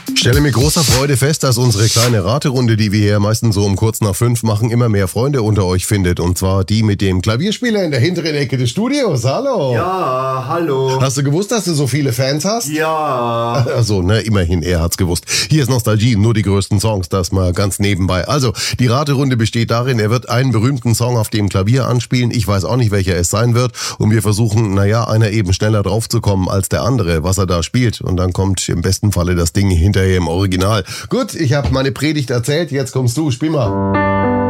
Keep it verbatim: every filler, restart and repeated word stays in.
Ich stelle mit großer Freude fest, dass unsere kleine Raterunde, die wir hier meistens so um kurz nach fünf machen, immer mehr Freunde unter euch findet. Und zwar die mit dem Klavierspieler in der hinteren Ecke des Studios. Hallo. Ja, hallo. Hast du gewusst, dass du so viele Fans hast? Ja. Also, ne, immerhin, er hat's gewusst. Hier ist Nostalgie, nur die größten Songs, das mal ganz nebenbei. Also, die Raterunde besteht darin, er wird einen berühmten Song auf dem Klavier anspielen. Ich weiß auch nicht, welcher es sein wird. Und wir versuchen, naja, einer eben schneller draufzukommen als der andere, was er da spielt. Und dann kommt im besten Falle das Ding hinterher im Original. Gut, ich habe meine Predigt erzählt, jetzt kommst du, spiel mal.